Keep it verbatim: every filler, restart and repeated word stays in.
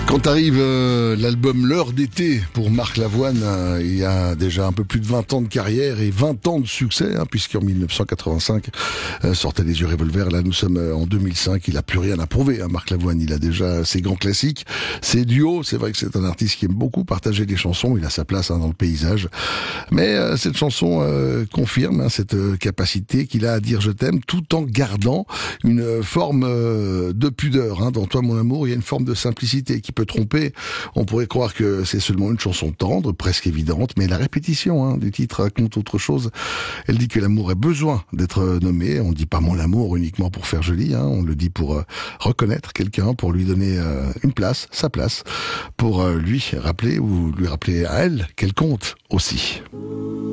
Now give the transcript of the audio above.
Quand arrive euh, l'album L'heure d'été pour Marc Lavoine, euh, il y a déjà un peu plus de vingt ans de carrière et vingt ans de succès, hein, puisqu'en dix-neuf cent quatre-vingt-cinq euh, sortait Les Yeux Revolver. Là, nous sommes euh, en deux mille cinq. Il a plus rien à prouver, hein, Marc Lavoine. Il a déjà ses grands classiques, ses duos. C'est vrai que c'est un artiste qui aime beaucoup partager des chansons. Il a sa place hein, dans le paysage. Mais euh, cette chanson euh, confirme hein, cette euh, capacité qu'il a à dire je t'aime, tout en gardant une euh, forme euh, de pudeur. Hein. Dans Toi mon amour, il y a une forme de simplicité qui peut tromper. On pourrait croire que c'est seulement une chanson tendre, presque évidente, mais la répétition hein, du titre raconte autre chose. Elle dit que l'amour a besoin d'être nommé. On ne dit pas mon amour uniquement pour faire joli, hein. On le dit pour euh, reconnaître quelqu'un, pour lui donner euh, une place, sa place, pour euh, lui rappeler ou lui rappeler à elle qu'elle compte aussi.